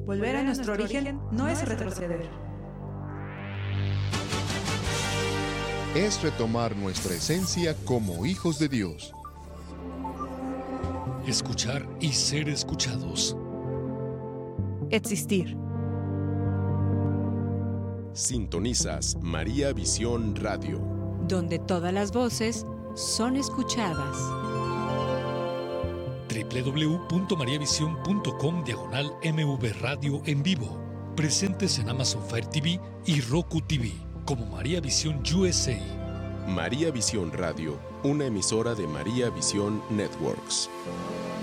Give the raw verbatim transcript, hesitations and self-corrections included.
Volver a nuestro origen no es retroceder. Es retomar nuestra esencia como hijos de Dios. Escuchar y ser escuchados. Existir. Sintonizas María Visión Radio, donde todas las voces son escuchadas. doble u doble u doble u punto maría visión punto com diagonal M V Radio en vivo. Presentes en Amazon Fire T V y Roku T V como María Visión U S A. María Visión Radio, una emisora de María Visión Networks.